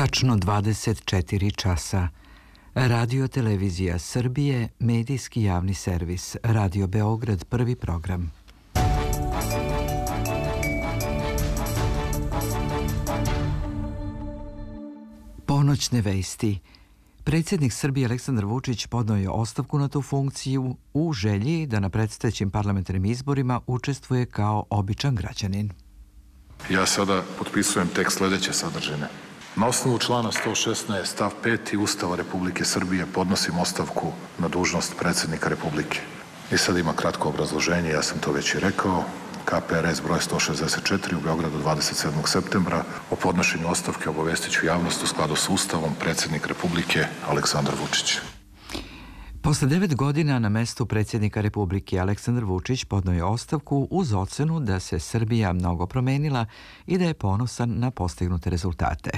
Tačno 24 časa. Radio Televizija Srbije, medijski javni servis. Radio Beograd, prvi program. Ponoćne vesti. Predsjednik Srbije Aleksandar Vučić podneo je ostavku na tu funkciju u želji da na predstojećim parlamentarnim izborima učestvuje kao običan građanin. Ja sada potpisujem tekst sledeće sadržine. Na osnovu člana 116 stav 5. Ustava Republike Srbije podnosim ostavku na dužnost predsjednika Republike. I sad ima kratko obrazloženje, ja sam to već i rekao. KPRS broj 164 u Beogradu 27. septembra. O podnošenju ostavke obavestit ću javnost u skladu s Ustavom predsjednik Republike Aleksandar Vučić. Posle 9 godina na mestu predsjednika Republike Aleksandar Vučić podneo je ostavku uz ocenu da se Srbija mnogo promenila i da je ponosan na postignute rezultate.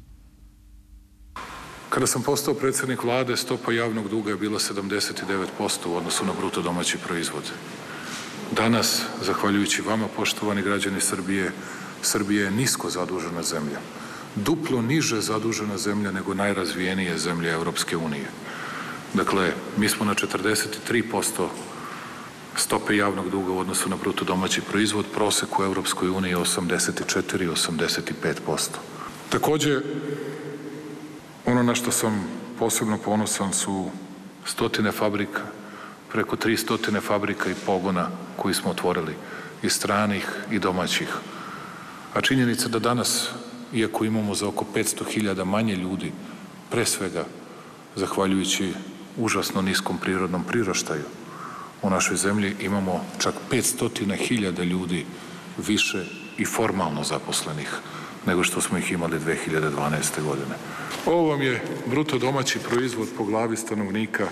Kada sam postao predsjednik vlade, stopa javnog duga je bila 79% u odnosu na bruto domaći proizvod. Danas, zahvaljujući vama, poštovani građani Srbije, Srbija je nisko zadužena zemlja. Duplo niže zadužena zemlja nego najrazvijenije zemlje Evropske unije. Dakle, mi smo na 43% stope javnog duga u odnosu na bruto domaći proizvod, prosek u Evropskoj uniji je 84-85%. Takođe, ono na što sam posebno ponosan su stotine fabrika, preko 300 fabrika i pogona koji smo otvorili, i stranih i domaćih. A činjenica da danas, iako imamo za oko 500.000 manje ljudi, pre svega, zahvaljujući užasno niskom prirodnom priraštaju, u našoj zemlji imamo čak 500.000 ljudi više i formalno zaposlenih nego što smo ih imali 2012. godine. Ovo vam je bruto domaći proizvod po glavi stanovnika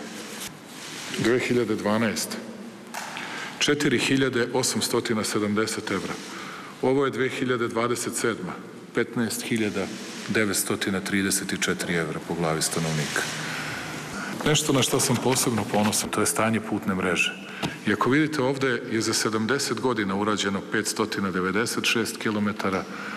2012. 4.870 evra. Ovo je 2027. 15.934 evra po glavi stanovnika. Nešto na što sam posebno ponosan, to je stanje putne mreže. I ako vidite ovde je za 70 godina urađeno 596 kilometara,